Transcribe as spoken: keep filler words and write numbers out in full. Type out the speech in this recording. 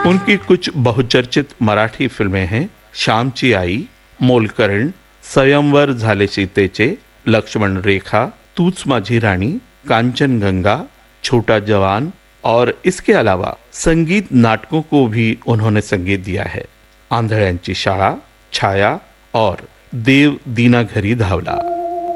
उनकी कुछ बहुचर्चित मराठी फिल्में हैं श्यामची आई, मोलकरण, स्वयंवर झाले सीतेचे, लक्ष्मण रेखा, तूच माझी रानी, कांचनगंगा, छोटा जवान और इसके अलावा संगीत नाटकों को भी उन्होंने संगीत दिया है। आंधळ्यांची शाळा, छाया और देव दीना घरी धावला।